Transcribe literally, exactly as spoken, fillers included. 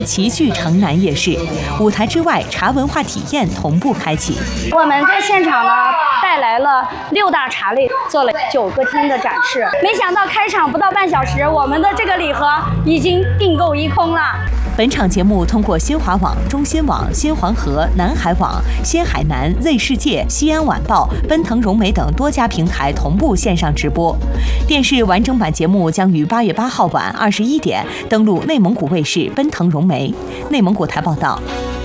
齐聚城南夜市，舞台之外茶文化体验同步开启。 我们在现场呢带来了六大茶类，做了九个厅的展示。没想到开场不到半小时，我们的这个礼盒已经订购一空了。 本场节目通过新华网、中新网、新黄河、南海网、新海南、Z 世界、西安晚报、奔腾融媒等多家平台同步线上直播。电视完整版节目将于八月八号晚二十一点登陆内蒙古卫视奔腾融媒。内蒙古台报道。